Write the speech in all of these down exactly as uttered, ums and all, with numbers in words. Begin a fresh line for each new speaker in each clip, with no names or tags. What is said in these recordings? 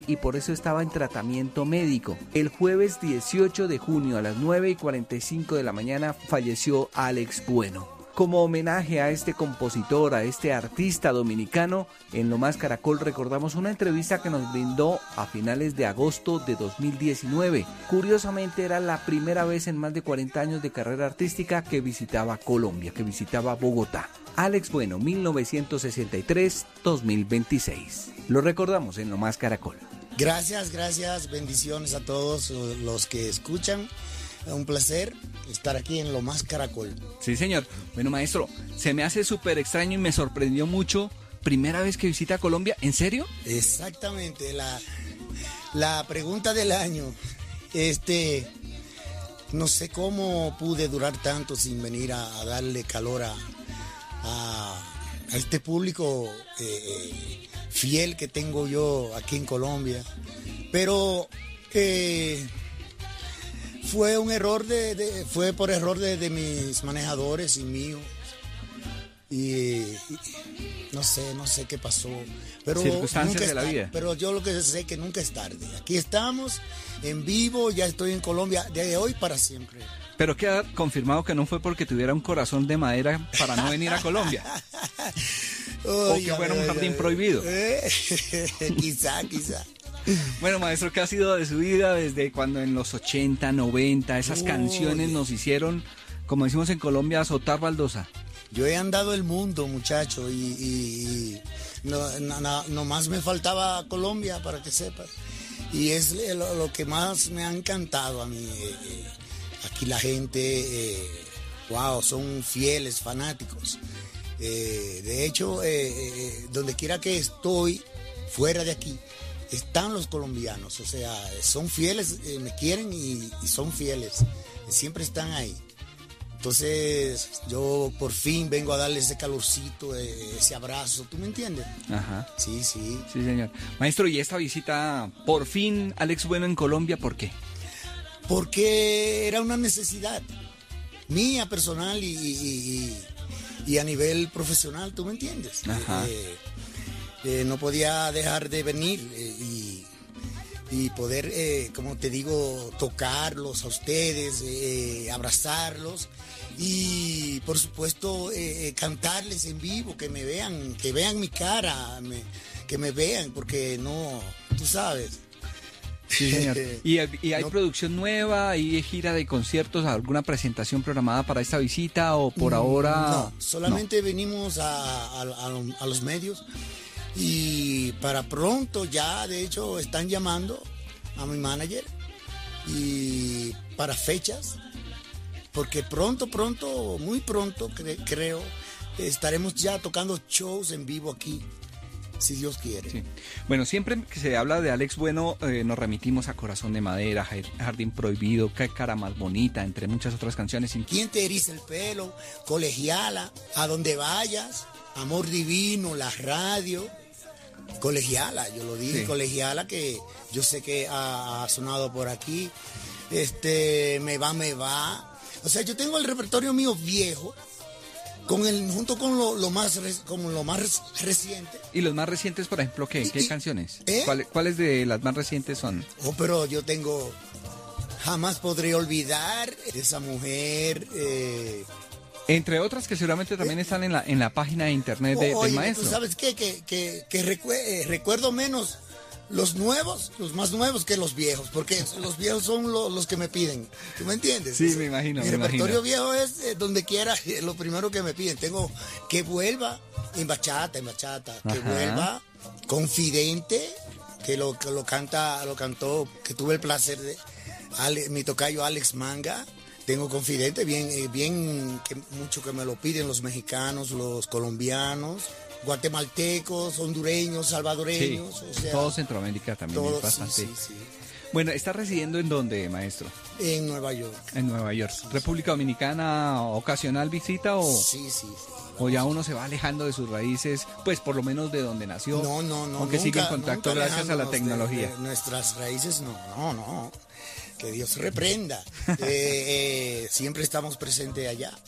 y por eso estaba en tratamiento médico. El jueves dieciocho de junio a las nueve y cuarenta y cinco de la mañana falleció Alex Bueno. Como homenaje a este compositor, a este artista dominicano, en Lo Más Caracol recordamos una entrevista que nos brindó a finales de agosto de dos mil diecinueve. Curiosamente era la primera vez en más de cuarenta años de carrera artística que visitaba Colombia, que visitaba Bogotá. Alex Bueno, mil novecientos sesenta y tres a dos mil veintiséis. Lo recordamos en Lo Más Caracol.
Gracias, gracias, bendiciones a todos los que escuchan. Un placer estar aquí en Lo Más Caracol.
Sí, señor. Bueno, maestro, se me hace súper extraño y me sorprendió mucho. ¿Primera vez que visita Colombia? ¿En serio?
Exactamente, la, la pregunta del año. Este, no sé cómo pude durar tanto sin venir a, a darle calor a, a, a este público eh, fiel que tengo yo aquí en Colombia. Pero... Eh, Fue un error de, de fue por error de, de mis manejadores y mío. Y, y no sé, no sé qué pasó. Pero
circunstancias de la vida.
Pero yo lo que sé es que nunca es tarde. Aquí estamos, en vivo, ya estoy en Colombia, de hoy para siempre.
Pero queda confirmado que no fue porque tuviera un corazón de madera para no venir a Colombia. O que fuera un jardín prohibido.
Quizá, quizá.
Bueno, maestro, ¿qué ha sido de su vida desde cuando en los ochenta, noventa esas Uy. canciones nos hicieron, como decimos en Colombia, azotar baldosa?
Yo he andado el mundo, muchacho, y, y, y no, no, no más me faltaba Colombia, para que sepas. Y es lo, lo que más me ha encantado a mí. Eh, eh, aquí la gente, eh, wow, son fieles, fanáticos. Eh, de hecho, eh, eh, donde quiera que estoy, fuera de aquí, están los colombianos, o sea, son fieles, eh, me quieren y, y son fieles, siempre están ahí. Entonces, yo por fin vengo a darle ese calorcito, eh, ese abrazo, ¿tú me entiendes?
Ajá.
Sí, sí.
Sí, señor. Maestro, ¿y esta visita, por fin, Alex Bueno en Colombia, por qué?
Porque era una necesidad mía, personal y, y, y, y a nivel profesional, ¿tú me entiendes?
Ajá.
Eh, Eh, no podía dejar de venir eh, y, y poder, eh, como te digo, tocarlos a ustedes, eh, abrazarlos y por supuesto eh, cantarles en vivo, que me vean, que vean mi cara, me, que me vean, porque no, tú sabes.
Sí, señor. ¿Y, y hay
no,
producción nueva, hay gira de conciertos, alguna presentación programada para esta visita o por ahora?
No, solamente
no.
venimos a, a, a, a los medios. Y para pronto ya, de hecho, están llamando a mi manager y para fechas, porque pronto, pronto, muy pronto, cre- creo, estaremos ya tocando shows en vivo aquí, si Dios quiere.
Sí. Bueno, siempre que se habla de Alex Bueno, eh, nos remitimos a Corazón de Madera, Jardín Prohibido, Qué Cara Más Bonita, entre muchas otras canciones.
¿Quién te eriza el pelo? Colegiala, A Donde Vayas, Amor Divino, La Radio. Colegiala, yo lo dije, sí. Colegiala, que yo sé que ha, ha sonado por aquí. Este, Me Va, Me Va. O sea, yo tengo el repertorio mío viejo, con el, junto con lo, lo más con lo más reciente.
¿Y los más recientes, por ejemplo, qué?
Y,
¿Qué
y,
canciones?
¿eh?
¿Cuáles, ¿Cuáles de las más recientes son?
Oh, pero yo tengo... Jamás podré olvidar esa mujer... Eh,
Entre otras que seguramente también están en la en la página de internet de,
Oye,
del maestro.
¿tú sabes qué? Que, que, que recue eh, recuerdo menos los nuevos, los más nuevos que los viejos, porque los viejos son lo, los que me piden. ¿Tú me entiendes?
Sí, me imagino.
Mi
me
repertorio
imagino.
viejo es eh, donde quiera, eh, lo primero que me piden. Tengo Que Vuelva en bachata, en bachata. Ajá. Que Vuelva, Confidente, que lo, que lo canta, lo cantó, que tuve el placer de Ale, mi tocayo Alex Manga. Tengo Confidente, bien, eh, bien que mucho que me lo piden los mexicanos, los colombianos, guatemaltecos, hondureños, salvadoreños.
Sí,
o sea,
todo Centroamérica también
todo,
es bastante.
Sí, sí, sí.
Bueno, ¿está residiendo en dónde, maestro?
En Nueva York.
En Nueva York.
Sí,
¿República Dominicana ocasional visita o...?
Sí, sí, sí.
¿O ya uno se va alejando de sus raíces, pues por lo menos de donde nació?
No, no, no.
Aunque
nunca,
sigue en contacto gracias a la tecnología.
De, de nuestras raíces, no, no, no. Que Dios reprenda. eh, eh, siempre estamos presentes allá.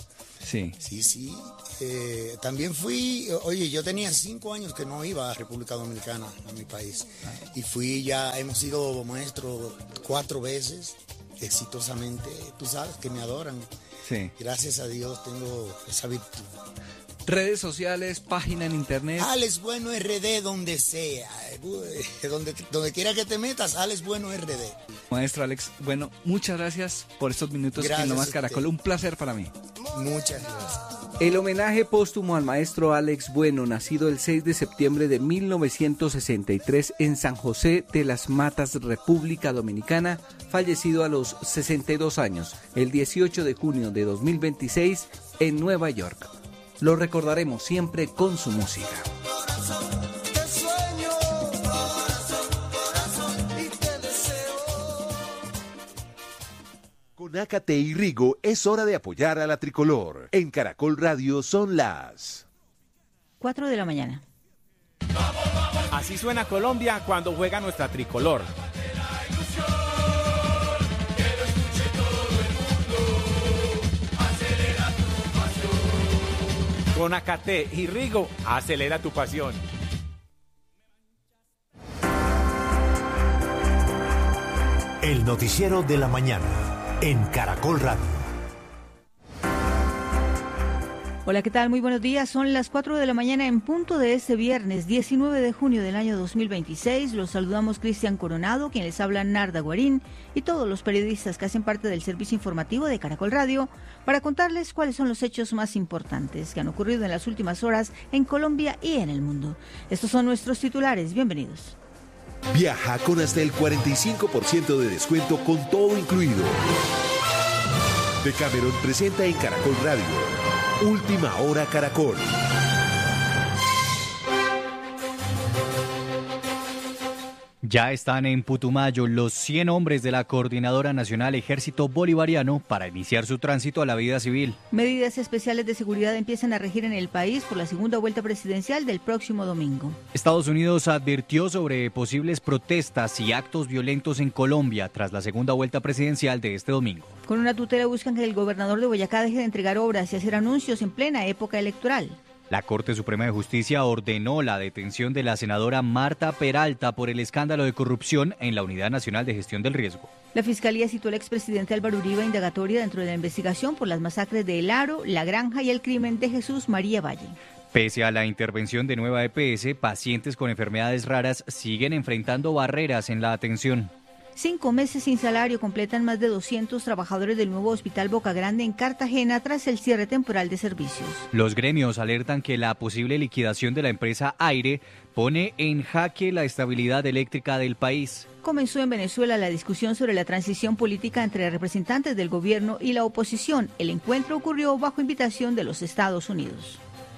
Sí.
Sí, sí. Eh, también fui, oye, yo tenía cinco años que no iba a República Dominicana, a mi país. Ah. Y fui ya, hemos sido maestros cuatro veces, exitosamente. Tú sabes que me adoran.
Sí.
Gracias a Dios tengo esa virtud.
Redes sociales, página en internet.
Alex Bueno R D, donde sea, donde, donde quiera que te metas, Alex Bueno R D.
Maestro Alex, bueno, muchas gracias por estos minutos en No Más Caracol, un placer para mí.
Muchas gracias.
El homenaje póstumo al maestro Alex Bueno, nacido el seis de septiembre de mil novecientos sesenta y tres en San José de las Matas, República Dominicana, fallecido a los sesenta y dos años, el dieciocho de junio de dos mil veintiséis en Nueva York. Lo recordaremos siempre con su música.
Con Ácate y Rigo es hora de apoyar a la tricolor. En Caracol Radio son las
cuatro de la mañana.
Así suena Colombia cuando juega nuestra tricolor. Con Ácate y Rigo, acelera tu pasión.
El noticiero de la mañana en Caracol Radio.
Hola, ¿qué tal? Muy buenos días. Son las cuatro de la mañana en punto de este viernes, diecinueve de junio del año dos mil veintiséis. Los saludamos Cristian Coronado, quien les habla Narda Guarín, y todos los periodistas que hacen parte del servicio informativo de Caracol Radio, para contarles cuáles son los hechos más importantes que han ocurrido en las últimas horas en Colombia y en el mundo. Estos son nuestros titulares. Bienvenidos.
Viaja con hasta el cuarenta y cinco por ciento de descuento con todo incluido. Decameron presenta en Caracol Radio Última Hora Caracol.
Ya están en Putumayo los cien hombres de la Coordinadora Nacional Ejército Bolivariano para iniciar su tránsito a la vida civil.
Medidas especiales de seguridad empiezan a regir en el país por la segunda vuelta presidencial del próximo domingo.
Estados Unidos advirtió sobre posibles protestas y actos violentos en Colombia tras la segunda vuelta presidencial de este domingo.
Con una tutela buscan que el gobernador de Boyacá deje de entregar obras y hacer anuncios en plena época electoral.
La Corte Suprema de Justicia ordenó la detención de la senadora Marta Peralta por el escándalo de corrupción en la Unidad Nacional de Gestión del Riesgo.
La Fiscalía citó al expresidente Álvaro Uribe a indagatoria dentro de la investigación por las masacres de El Aro, La Granja y el crimen de Jesús María Valle.
Pese a la intervención de Nueva E P S, pacientes con enfermedades raras siguen enfrentando barreras en la atención.
Cinco meses sin salario completan más de doscientos trabajadores del nuevo Hospital Boca Grande en Cartagena tras el cierre temporal de servicios.
Los gremios alertan que la posible liquidación de la empresa Aire pone en jaque la estabilidad eléctrica del país.
Comenzó en Venezuela la discusión sobre la transición política entre representantes del gobierno y la oposición. El encuentro ocurrió bajo invitación de los Estados Unidos.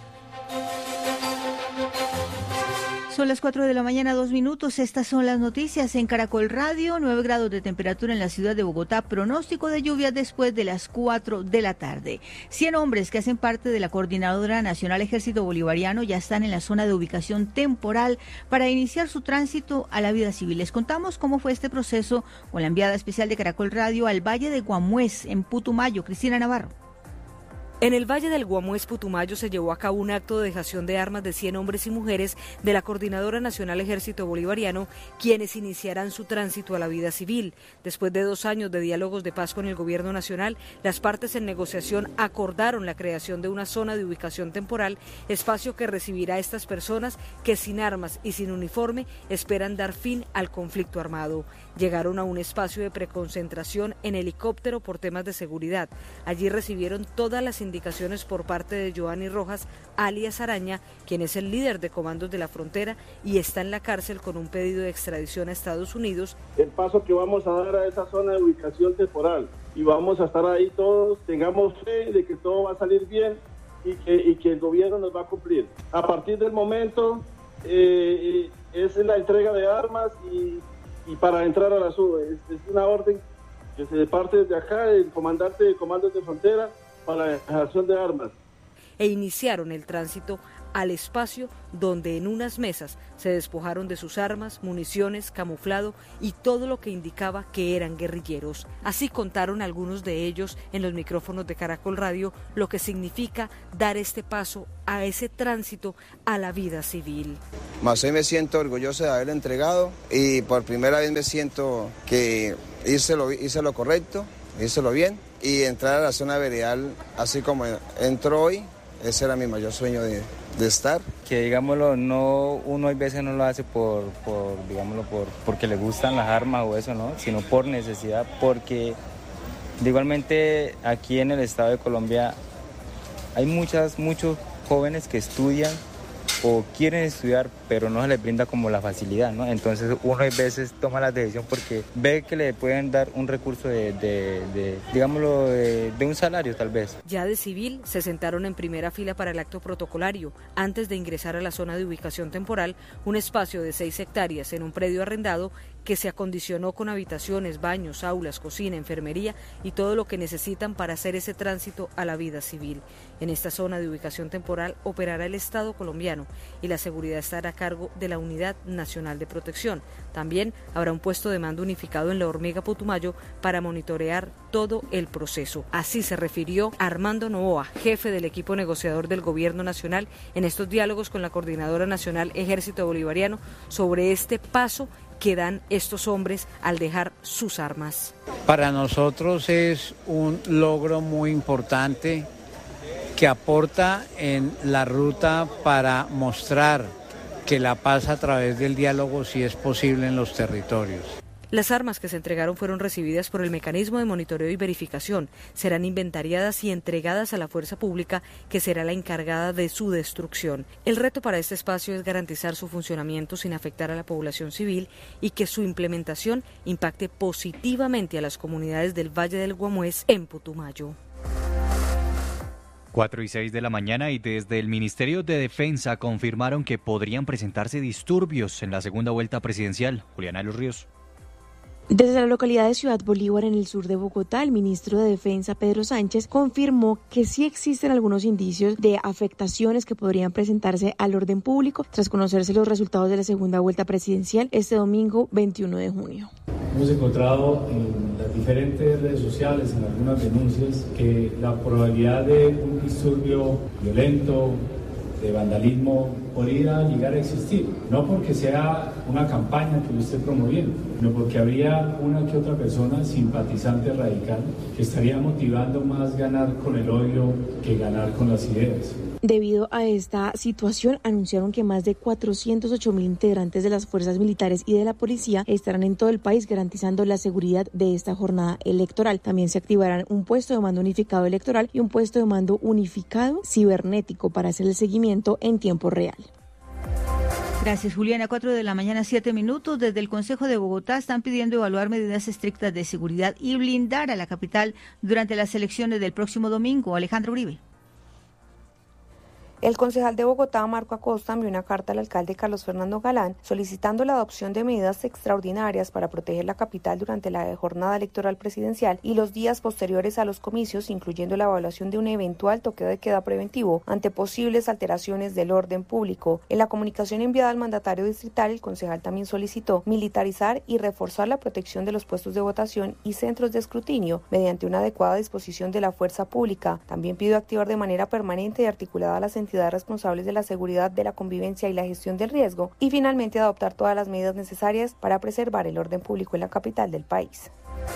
Son las cuatro de la mañana, dos minutos. Estas son las noticias en Caracol Radio. nueve grados de temperatura en la ciudad de Bogotá. Pronóstico de lluvia después de las cuatro de la tarde. cien hombres que hacen parte de la Coordinadora Nacional Ejército Bolivariano ya están en la zona de ubicación temporal para iniciar su tránsito a la vida civil. Les contamos cómo fue este proceso con la enviada especial de Caracol Radio al Valle de Guamués, en Putumayo, Cristina Navarro.
En el Valle del Guamués, Putumayo, se llevó a cabo un acto de dejación de armas de cien hombres y mujeres de la Coordinadora Nacional Ejército Bolivariano, quienes iniciarán su tránsito a la vida civil. Después de dos años de diálogos de paz con el gobierno nacional, las partes en negociación acordaron la creación de una zona de ubicación temporal, espacio que recibirá a estas personas que sin armas y sin uniforme esperan dar fin al conflicto armado. Llegaron a un espacio de preconcentración en helicóptero por temas de seguridad. Allí recibieron todas las indicaciones por parte de Joanny Rojas, alias Araña, quien es el líder de comandos de la frontera y está en la cárcel con un pedido de extradición a Estados Unidos.
El paso que vamos a dar a esa zona de ubicación temporal y vamos a estar ahí todos, tengamos fe de que todo va a salir bien y que, y que el gobierno nos va a cumplir. A partir del momento eh, es la entrega de armas y Y para entrar a la S U B, es, es una orden que se parte desde acá, el comandante de comandos de frontera, para la dejación de armas.
E iniciaron el tránsito al espacio donde en unas mesas se despojaron de sus armas, municiones, camuflado y todo lo que indicaba que eran guerrilleros. Así contaron algunos de ellos en los micrófonos de Caracol Radio lo que significa dar este paso a ese tránsito a la vida civil.
Más hoy me siento orgulloso de haberlo entregado y por primera vez me siento que hice lo, hice lo correcto, hice lo bien y entrar a la zona veredal así como entró hoy, ese era mi mayor sueño de, de estar.
Que digámoslo, no, uno hay veces no lo hace por, por digámoslo, por, porque le gustan las armas o eso, ¿no? Sino por necesidad, porque igualmente aquí en el estado de Colombia hay muchas, muchos jóvenes que estudian o quieren estudiar, pero no se les brinda como la facilidad, ¿no? Entonces uno a veces toma la decisión porque ve que le pueden dar un recurso de, de, de digámoslo, de, de un salario tal vez.
Ya de civil se sentaron en primera fila para el acto protocolario, antes de ingresar a la zona de ubicación temporal, un espacio de seis hectáreas en un predio arrendado que se acondicionó con habitaciones, baños, aulas, cocina, enfermería y todo lo que necesitan para hacer ese tránsito a la vida civil. En esta zona de ubicación temporal operará el Estado colombiano y la seguridad estará a cargo de la Unidad Nacional de Protección. También habrá un puesto de mando unificado en la Hormiga Putumayo para monitorear todo el proceso. Así se refirió Armando Novoa, jefe del equipo negociador del Gobierno Nacional, en estos diálogos con la Coordinadora Nacional Ejército Bolivariano sobre este paso que dan estos hombres al dejar sus armas.
Para nosotros es un logro muy importante que aporta en la ruta para mostrar que la paz a través del diálogo sí es posible en los territorios.
Las armas que se entregaron fueron recibidas por el mecanismo de monitoreo y verificación. Serán inventariadas y entregadas a la fuerza pública, que será la encargada de su destrucción. El reto para este espacio es garantizar su funcionamiento sin afectar a la población civil y que su implementación impacte positivamente a las comunidades del Valle del Guamués en Putumayo.
cuatro y seis de la mañana y desde el Ministerio de Defensa confirmaron que podrían presentarse disturbios en la segunda vuelta presidencial. Juliana de los Ríos.
Desde la localidad de Ciudad Bolívar, en el sur de Bogotá, el ministro de Defensa, Pedro Sánchez, confirmó que sí existen algunos indicios de afectaciones que podrían presentarse al orden público tras conocerse los resultados de la segunda vuelta presidencial este domingo veintiuno de junio.
Hemos encontrado en las diferentes redes sociales, en algunas denuncias, que la probabilidad de un disturbio violento, de vandalismo, podría llegar a existir. No porque sea una campaña que lo esté promoviendo, sino porque habría una que otra persona simpatizante radical que estaría motivando más ganar con el odio que ganar con las ideas.
Debido a esta situación, anunciaron que más de cuatrocientos ocho mil integrantes de las fuerzas militares y de la policía estarán en todo el país garantizando la seguridad de esta jornada electoral. También se activarán un puesto de mando unificado electoral y un puesto de mando unificado cibernético para hacer el seguimiento en tiempo real.
Gracias, Juliana. Cuatro de la mañana, siete minutos. Desde el Consejo de Bogotá están pidiendo evaluar medidas estrictas de seguridad y blindar a la capital durante las elecciones del próximo domingo. Alejandro Uribe.
El concejal de Bogotá, Marco Acosta, envió una carta al alcalde Carlos Fernando Galán solicitando la adopción de medidas extraordinarias para proteger la capital durante la jornada electoral presidencial y los días posteriores a los comicios, incluyendo la evaluación de un eventual toque de queda preventivo ante posibles alteraciones del orden público. En la comunicación enviada al mandatario distrital, el concejal también solicitó militarizar y reforzar la protección de los puestos de votación y centros de escrutinio mediante una adecuada disposición de la fuerza pública. También pidió activar de manera permanente y articulada las entidades responsables de la seguridad, de la convivencia y la gestión del riesgo, y finalmente adoptar todas las medidas necesarias para preservar el orden público en la capital del país.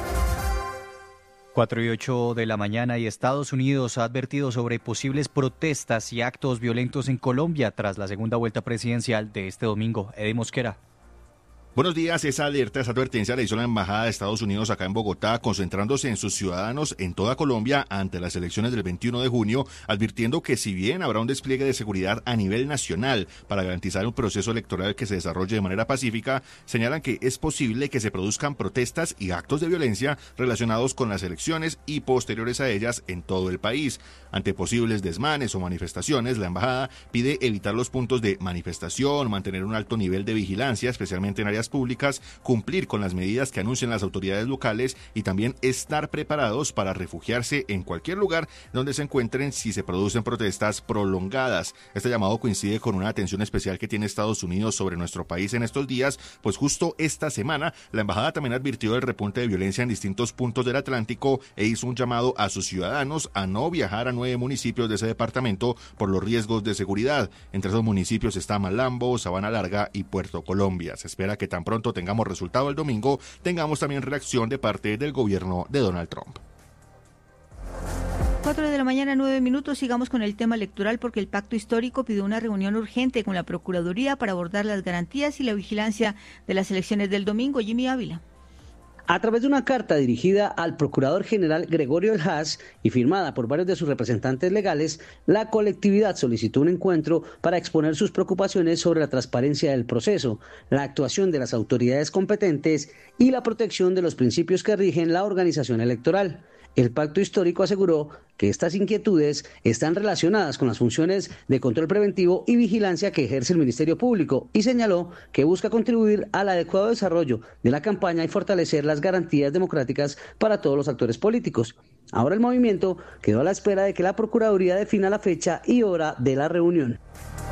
cuatro y ocho de la mañana y Estados Unidos ha advertido sobre posibles protestas y actos violentos en Colombia tras la segunda vuelta presidencial de este domingo. Eddie Mosquera.
Buenos días, esa alerta, esa advertencia la hizo la Embajada de Estados Unidos acá en Bogotá, concentrándose en sus ciudadanos en toda Colombia ante las elecciones del veintiuno de junio, advirtiendo que si bien habrá un despliegue de seguridad a nivel nacional para garantizar un proceso electoral que se desarrolle de manera pacífica, señalan que es posible que se produzcan protestas y actos de violencia relacionados con las elecciones y posteriores a ellas en todo el país. Ante posibles desmanes o manifestaciones, la Embajada pide evitar los puntos de manifestación, mantener un alto nivel de vigilancia, especialmente en áreas vías públicas, cumplir con las medidas que anuncian las autoridades locales y también estar preparados para refugiarse en cualquier lugar donde se encuentren si se producen protestas prolongadas. Este llamado coincide con una atención especial que tiene Estados Unidos sobre nuestro país en estos días, pues justo esta semana la embajada también advirtió del repunte de violencia en distintos puntos del Atlántico e hizo un llamado a sus ciudadanos a no viajar a nueve municipios de ese departamento por los riesgos de seguridad. Entre esos municipios está Malambo, Sabana Larga y Puerto Colombia. Se espera que tan pronto tengamos resultado el domingo, tengamos también reacción de parte del gobierno de Donald Trump.
Cuatro de la mañana, nueve minutos. Sigamos con el tema electoral porque el Pacto Histórico pidió una reunión urgente con la Procuraduría para abordar las garantías y la vigilancia de las elecciones del domingo. Jimmy Ávila.
A través de una carta dirigida al Procurador General Gregorio El Haas y firmada por varios de sus representantes legales, la colectividad solicitó un encuentro para exponer sus preocupaciones sobre la transparencia del proceso, la actuación de las autoridades competentes y la protección de los principios que rigen la organización electoral. El Pacto Histórico aseguró que estas inquietudes están relacionadas con las funciones de control preventivo y vigilancia que ejerce el Ministerio Público y señaló que busca contribuir al adecuado desarrollo de la campaña y fortalecer las garantías democráticas para todos los actores políticos. Ahora el movimiento quedó a la espera de que la Procuraduría defina la fecha y hora de la reunión.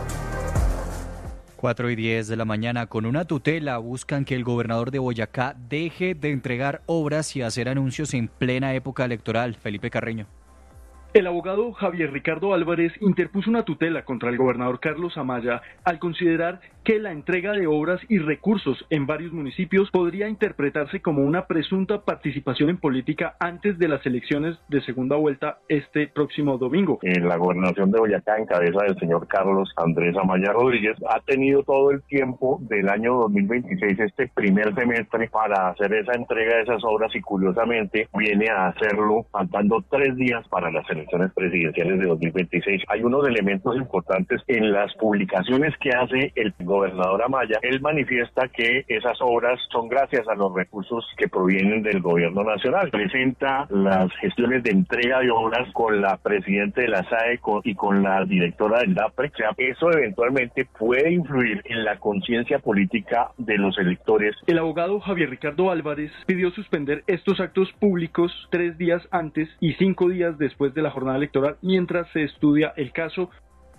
cuatro y diez de la mañana. Con una tutela buscan que el gobernador de Boyacá deje de entregar obras y hacer anuncios en plena época electoral. Felipe Carreño.
El abogado Javier Ricardo Álvarez interpuso una tutela contra el gobernador Carlos Amaya al considerar que la entrega de obras y recursos en varios municipios podría interpretarse como una presunta participación en política antes de las elecciones de segunda vuelta este próximo domingo.
En la gobernación de Boyacá, en cabeza del señor Carlos Andrés Amaya Rodríguez, ha tenido todo el tiempo del año dos mil veintiséis, este primer semestre, para hacer esa entrega de esas obras y curiosamente viene a hacerlo faltando tres días para las elecciones presidenciales de dos mil veintiséis. Hay unos elementos importantes en las publicaciones que hace el gobernador Amaya. Él manifiesta que esas obras son gracias a los recursos que provienen del gobierno nacional. Presenta las gestiones de entrega de obras con la presidenta de la S A E y con la directora del DAPRE. O sea, eso eventualmente puede influir en la conciencia política de los electores.
El abogado Javier Ricardo Álvarez pidió suspender estos actos públicos tres días antes y cinco días después de la jornada electoral mientras se estudia el caso.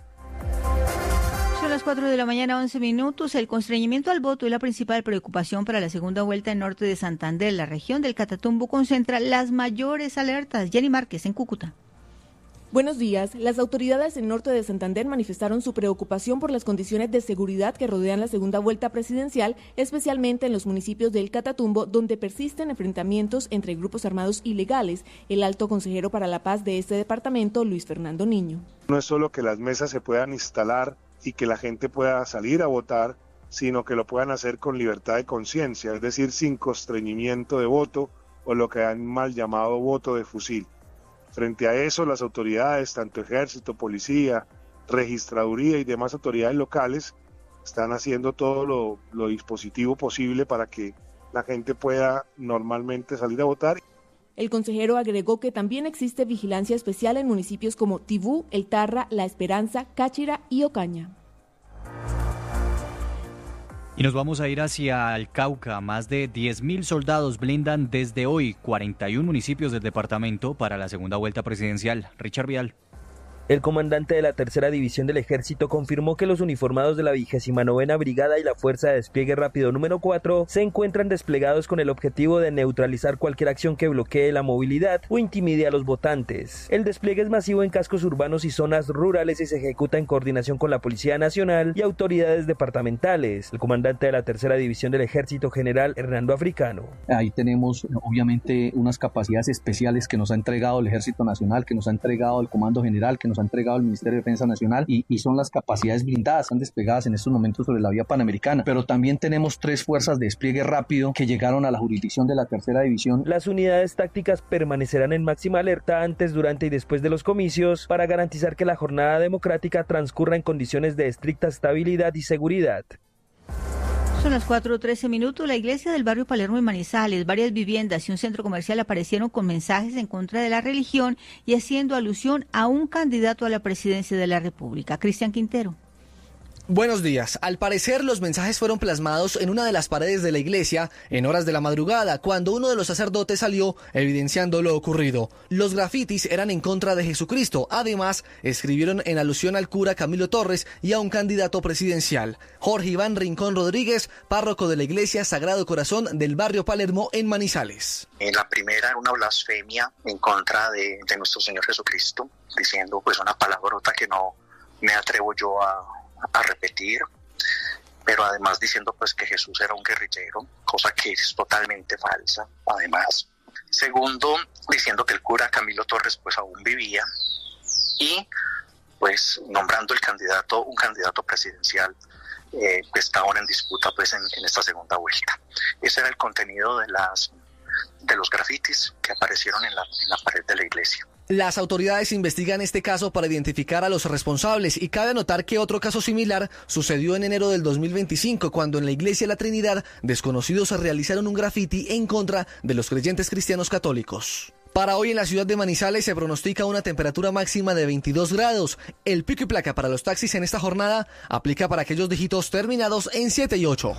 Son las cuatro de la mañana, once minutos. El constreñimiento al voto es la principal preocupación para la segunda vuelta en norte de Santander. La región del Catatumbo concentra las mayores alertas. Jenny Márquez, en Cúcuta.
Buenos días. Las autoridades en norte de Santander manifestaron su preocupación por las condiciones de seguridad que rodean la segunda vuelta presidencial, especialmente en los municipios del Catatumbo, donde persisten enfrentamientos entre grupos armados ilegales. El alto consejero para la paz de este departamento, Luis Fernando Niño.
No es solo que las mesas se puedan instalar y que la gente pueda salir a votar, sino que lo puedan hacer con libertad de conciencia, es decir, sin constreñimiento de voto o lo que han mal llamado voto de fusil. Frente a eso, las autoridades, tanto ejército, policía, registraduría y demás autoridades locales, están haciendo todo lo, lo dispositivo posible para que la gente pueda normalmente salir a votar.
El consejero agregó que también existe vigilancia especial en municipios como Tibú, El Tarra, La Esperanza, Cáchira y Ocaña.
Y nos vamos a ir hacia el Cauca. Más de diez mil soldados blindan desde hoy cuarenta y uno municipios del departamento para la segunda vuelta presidencial. Richard Vial.
El comandante de la tercera división del ejército confirmó que los uniformados de la vigésima novena brigada y la fuerza de despliegue rápido número cuatro se encuentran desplegados con el objetivo de neutralizar cualquier acción que bloquee la movilidad o intimide a los votantes. El despliegue es masivo en cascos urbanos y zonas rurales y se ejecuta en coordinación con la Policía Nacional y autoridades departamentales. El comandante de la tercera división del ejército, general Hernando Africano.
Ahí tenemos obviamente unas capacidades especiales que nos ha entregado el Ejército Nacional, que nos ha entregado el Comando General, que nos ha entregado el Ministerio de Defensa Nacional y, y son las capacidades blindadas, están desplegadas en estos momentos sobre la vía panamericana, pero también tenemos tres fuerzas de despliegue rápido que llegaron a la jurisdicción de la tercera división.
Las unidades tácticas permanecerán en máxima alerta antes, durante y después de los comicios para garantizar que la jornada democrática transcurra en condiciones de estricta estabilidad y seguridad.
Son las cuatro trece minutos. La iglesia del barrio Palermo en Manizales, varias viviendas y un centro comercial aparecieron con mensajes en contra de la religión y haciendo alusión a un candidato a la presidencia de la República. Cristian Quintero.
Buenos días. Al parecer, los mensajes fueron plasmados en una de las paredes de la iglesia en horas de la madrugada, cuando uno de los sacerdotes salió evidenciando lo ocurrido. Los grafitis eran en contra de Jesucristo. Además, escribieron en alusión al cura Camilo Torres y a un candidato presidencial. Jorge Iván Rincón Rodríguez, párroco de la iglesia Sagrado Corazón del barrio Palermo en Manizales.
La primera era una blasfemia en contra de, de nuestro Señor Jesucristo, diciendo pues una palabrota que no me atrevo yo a a repetir, pero además diciendo pues que Jesús era un guerrillero, cosa que es totalmente falsa. Además, segundo, diciendo que el cura Camilo Torres pues aún vivía, y pues nombrando el candidato, un candidato presidencial eh, que está ahora en disputa pues en, en esta segunda vuelta. Ese era el contenido de las de los grafitis que aparecieron en la, en la pared de la iglesia.
Las autoridades investigan este caso para identificar a los responsables, y cabe anotar que otro caso similar sucedió en enero del dos mil veinticinco, cuando en la iglesia La Trinidad desconocidos realizaron un grafiti en contra de los creyentes cristianos católicos. Para hoy en la ciudad de Manizales se pronostica una temperatura máxima de veintidós grados. El pico y placa para los taxis en esta jornada aplica para aquellos dígitos terminados en siete y ocho.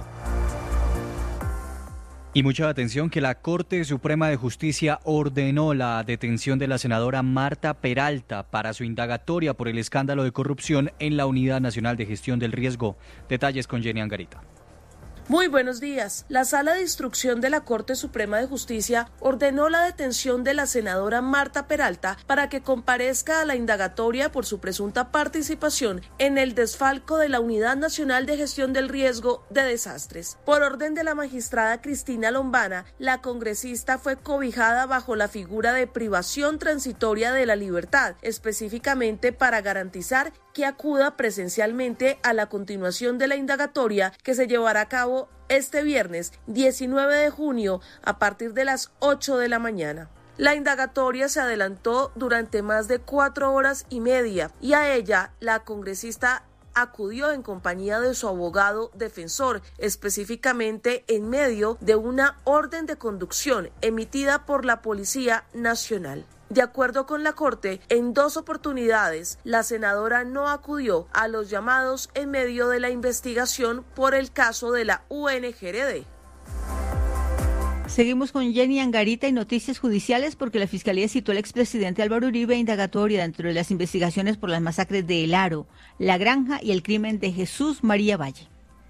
Y mucha atención que la Corte Suprema de Justicia ordenó la detención de la senadora Marta Peralta para su indagatoria por el escándalo de corrupción en la Unidad Nacional de Gestión del Riesgo. Detalles con Jenny Angarita.
Muy buenos días. La Sala de Instrucción de la Corte Suprema de Justicia ordenó la detención de la senadora Marta Peralta para que comparezca a la indagatoria por su presunta participación en el desfalco de la Unidad Nacional de Gestión del Riesgo de Desastres. Por orden de la magistrada Cristina Lombana, la congresista fue cobijada bajo la figura de privación transitoria de la libertad, específicamente para garantizar que acuda presencialmente a la continuación de la indagatoria que se llevará a cabo este viernes diecinueve de junio a partir de las ocho de la mañana. La indagatoria se adelantó durante más de cuatro horas y media y a ella la congresista acudió en compañía de su abogado defensor, específicamente en medio de una orden de conducción emitida por la Policía Nacional. De acuerdo con la Corte, en dos oportunidades, la senadora no acudió a los llamados en medio de la investigación por el caso de la U N G R D.
Seguimos con Jenny Angarita y noticias judiciales, porque la Fiscalía citó al expresidente Álvaro Uribe a indagatoria dentro de las investigaciones por las masacres de El Aro, La Granja y el crimen de Jesús María Valle.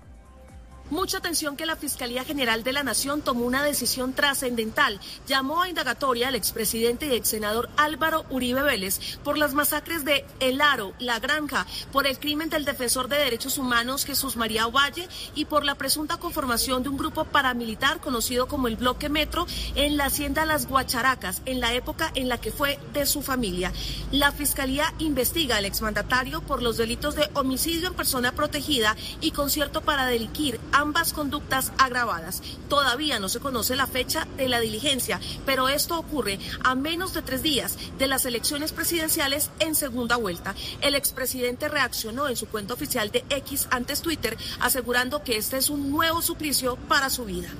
Mucha atención que la Fiscalía General de la Nación tomó una decisión trascendental. Llamó a indagatoria al expresidente y exsenador Álvaro Uribe Vélez por las masacres de El Aro, La Granja, por el crimen del defensor de derechos humanos Jesús María Valle y por la presunta conformación de un grupo paramilitar conocido como el Bloque Metro en la hacienda Las Guacharacas, en la época en la que fue de su familia. La Fiscalía investiga al exmandatario por los delitos de homicidio en persona protegida y concierto para delinquir, ambas conductas agravadas. Todavía no se conoce la fecha de la diligencia, pero esto ocurre a menos de tres días de las elecciones presidenciales en segunda vuelta. El expresidente reaccionó en su cuenta oficial de X, antes Twitter, asegurando que este es un nuevo suplicio para su vida.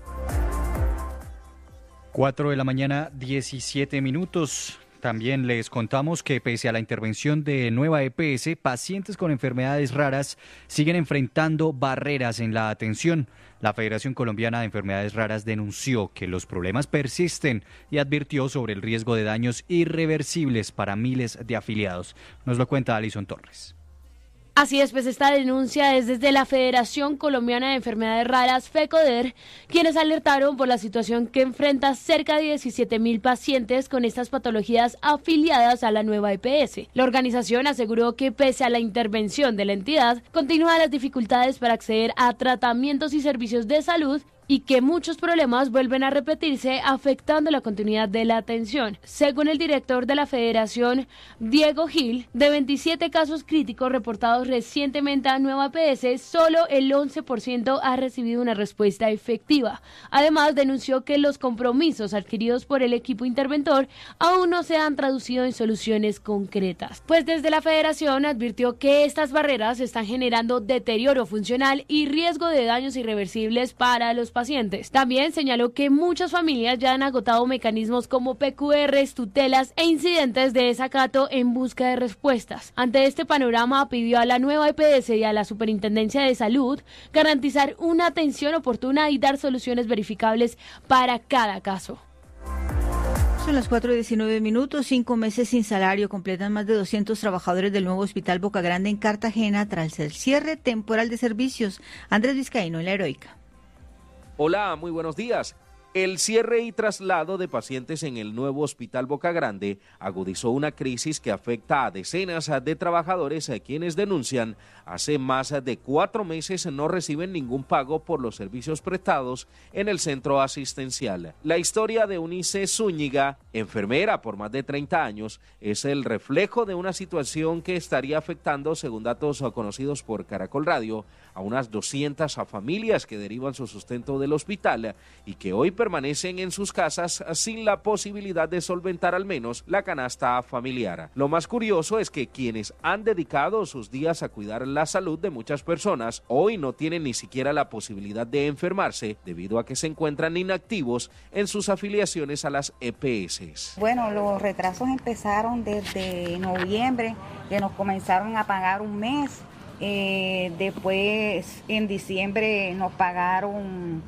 cuatro de la mañana, diecisiete minutos. También les contamos que pese a la intervención de Nueva E P S, pacientes con enfermedades raras siguen enfrentando barreras en la atención. La Federación Colombiana de Enfermedades Raras denunció que los problemas persisten y advirtió sobre el riesgo de daños irreversibles para miles de afiliados. Nos lo cuenta Alison Torres.
Así es, pues esta denuncia es desde la Federación Colombiana de Enfermedades Raras, FECODER, quienes alertaron por la situación que enfrenta cerca de diecisiete mil pacientes con estas patologías afiliadas a la Nueva E P S. La organización aseguró que pese a la intervención de la entidad, continúan las dificultades para acceder a tratamientos y servicios de salud y que muchos problemas vuelven a repetirse, afectando la continuidad de la atención. Según el director de la Federación, Diego Gil, de veintisiete casos críticos reportados recientemente a Nueva E P S, solo el once por ciento ha recibido una respuesta efectiva. Además, denunció que los compromisos adquiridos por el equipo interventor aún no se han traducido en soluciones concretas. Pues desde la Federación advirtió que estas barreras están generando deterioro funcional y riesgo de daños irreversibles para los pacientes. pacientes. También señaló que muchas familias ya han agotado mecanismos como P Q Rs, tutelas e incidentes de desacato en busca de respuestas. Ante este panorama, pidió a la nueva E P S y a la Superintendencia de Salud garantizar una atención oportuna y dar soluciones verificables para cada caso.
Son las cuatro y diecinueve minutos, cinco meses sin salario completan más de doscientos trabajadores del nuevo Hospital Boca Grande en Cartagena tras el cierre temporal de servicios. Andrés Vizcaíno en La Heroica.
Hola, muy buenos días. El cierre y traslado de pacientes en el nuevo Hospital Boca Grande agudizó una crisis que afecta a decenas de trabajadores a quienes denuncian hace más de cuatro meses no reciben ningún pago por los servicios prestados en el centro asistencial. La historia de Eunice Zúñiga, enfermera por más de treinta años, es el reflejo de una situación que estaría afectando, según datos conocidos por Caracol Radio, a unas doscientas familias que derivan su sustento del hospital y que hoy permanecen en sus casas sin la posibilidad de solventar al menos la canasta familiar. Lo más curioso es que quienes han dedicado sus días a cuidar la salud de muchas personas hoy no tienen ni siquiera la posibilidad de enfermarse debido a que se encuentran inactivos en sus afiliaciones a las E P S.
Bueno, los retrasos empezaron desde noviembre, que nos comenzaron a pagar un mes. Eh, después en diciembre nos pagaron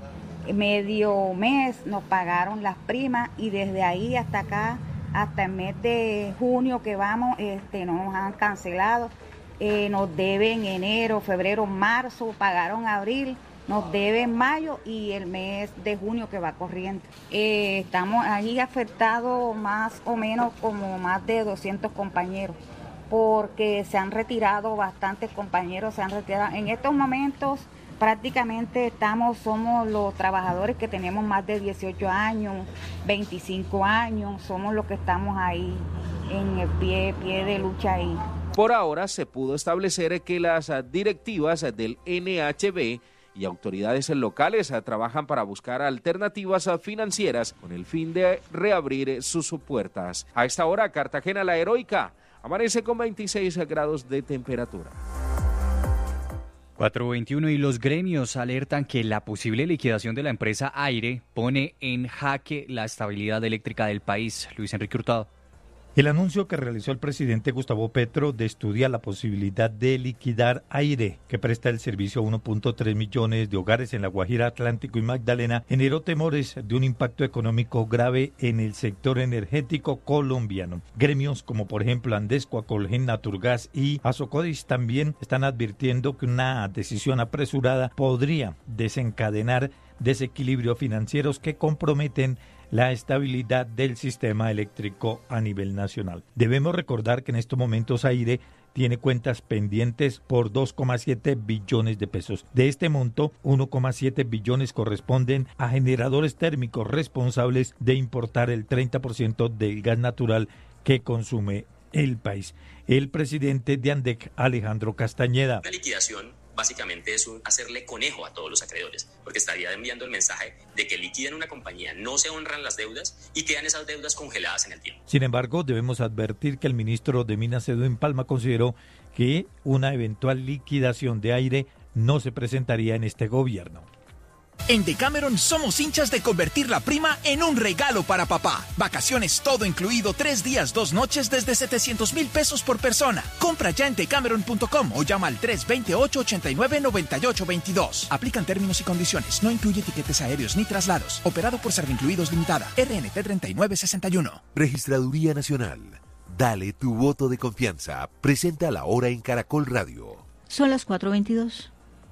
medio mes, nos pagaron las primas y desde ahí hasta acá, hasta el mes de junio que vamos, este, no nos han cancelado, eh, nos deben enero, febrero, marzo, pagaron abril, nos deben mayo y el mes de junio que va corriendo. Eh, estamos ahí afectados más o menos como más de doscientos compañeros, porque se han retirado bastantes compañeros, se han retirado. En estos momentos prácticamente estamos, somos los trabajadores que tenemos más de dieciocho años, veinticinco años, somos los que estamos ahí en el pie, pie de lucha ahí.
Por ahora se pudo establecer que las directivas del N H B y autoridades locales trabajan para buscar alternativas financieras con el fin de reabrir sus puertas. A esta hora, Cartagena la Heroica amanece con veintiséis grados de temperatura.
cuatro veintiuno y los gremios alertan que la posible liquidación de la empresa Aire pone en jaque la estabilidad eléctrica del país. Luis Enrique Hurtado.
El anuncio que realizó el presidente Gustavo Petro de estudiar la posibilidad de liquidar Aire, que presta el servicio a uno punto tres millones de hogares en La Guajira, Atlántico y Magdalena, generó temores de un impacto económico grave en el sector energético colombiano. Gremios como por ejemplo Andesco, Acolgen, Naturgas y Asocodis también están advirtiendo que una decisión apresurada podría desencadenar desequilibrios financieros que comprometen la estabilidad del sistema eléctrico a nivel nacional. Debemos recordar que en estos momentos Aire tiene cuentas pendientes por dos coma siete billones de pesos. De este monto, uno coma siete billones corresponden a generadores térmicos responsables de importar el treinta por ciento del gas natural que consume el país. El presidente de ANDEC, Alejandro Castañeda.
La liquidación básicamente es un hacerle conejo a todos los acreedores, porque estaría enviando el mensaje de que liquidan una compañía, no se honran las deudas y quedan esas deudas congeladas en el tiempo.
Sin embargo, debemos advertir que el ministro de Minas, Edwin Palma, consideró que una eventual liquidación de Aire no se presentaría en este gobierno.
En Decameron somos hinchas de convertir la prima en un regalo para papá. Vacaciones todo incluido, tres días, dos noches desde setecientos mil pesos por persona. Compra ya en decameron punto com o llama al tres dos ocho, ocho nueve, nueve ocho dos dos. Aplican términos y condiciones. No incluye tiquetes aéreos ni traslados. Operado por Servincluidos Limitada. R N T treinta y nueve sesenta y uno.
Registraduría Nacional. Dale tu voto de confianza. Presenta la hora en Caracol Radio.
Son las cuatro veintidós.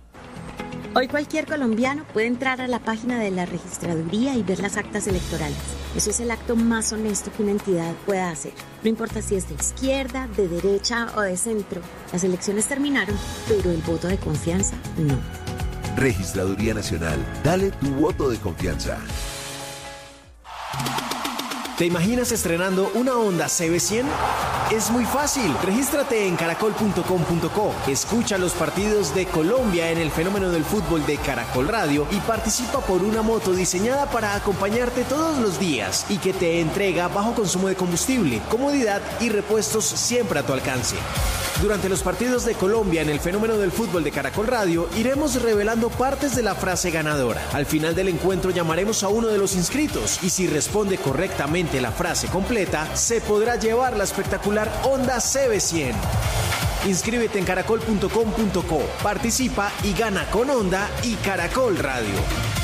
Hoy cualquier colombiano puede entrar a la página de la registraduría y ver las actas electorales. Eso es el acto más honesto que una entidad pueda hacer. No importa si es de izquierda, de derecha o de centro. Las elecciones terminaron, pero el voto de confianza no.
Registraduría Nacional. Dale tu voto de confianza.
¿Te imaginas estrenando una Honda C B cien?
Es muy fácil. Regístrate en caracol punto com punto co. Escucha los partidos de Colombia en el fenómeno del fútbol de Caracol Radio y participa por una moto diseñada para acompañarte todos los días y que te entrega bajo consumo de combustible, comodidad y repuestos siempre a tu alcance. Durante los partidos de Colombia en el fenómeno del fútbol de Caracol Radio, iremos revelando partes de la frase ganadora. Al final del encuentro llamaremos a uno de los inscritos y si responde correctamente la frase completa, se podrá llevar la espectacular Honda C B cien. Inscríbete en caracol punto com punto co, participa y gana con Honda y Caracol Radio.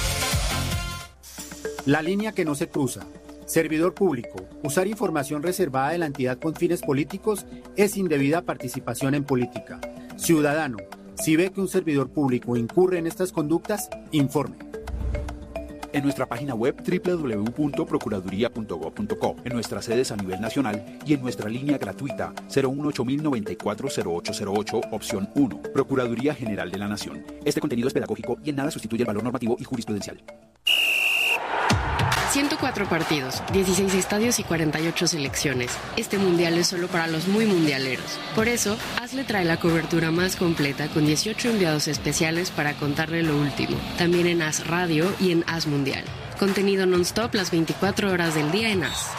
La línea que no se cruza. Servidor público. Usar información reservada de la entidad con fines políticos es indebida participación en política. Ciudadano, si ve que un servidor público incurre en estas conductas, informe.
En nuestra página web doble u doble u doble u punto procuraduría punto gob punto co, en nuestras sedes a nivel nacional y en nuestra línea gratuita cero uno ocho mil noventa y cuatro cero ocho cero ocho, opción uno. Procuraduría General de la Nación. Este contenido es pedagógico y en nada sustituye el valor normativo y jurisprudencial.
ciento cuatro partidos, dieciséis estadios y cuarenta y ocho selecciones. Este mundial es solo para los muy mundialeros. Por eso, ASLE trae la cobertura más completa con dieciocho enviados especiales para contarle lo último. También en A S Radio y en A S Mundial. Contenido non-stop las veinticuatro horas del día en A S.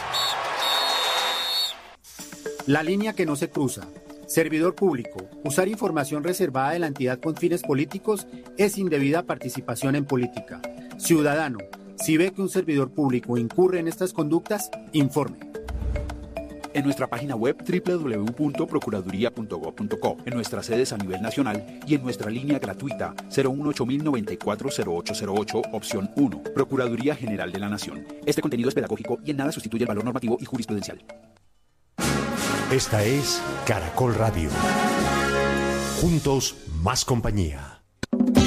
La línea que no se cruza. Servidor público. Usar información reservada de la entidad con fines políticos es indebida participación en política. Ciudadano, si ve que un servidor público incurre en estas conductas, informe.
En nuestra página web doble u doble u doble u punto procuraduría punto gob punto co, en nuestras sedes a nivel nacional y en nuestra línea gratuita cero uno ocho mil noventa y cuatro cero ocho cero ocho, opción uno. Procuraduría General de la Nación. Este contenido es pedagógico y en nada sustituye el valor normativo y jurisprudencial.
Esta es Caracol Radio. Juntos, más compañía.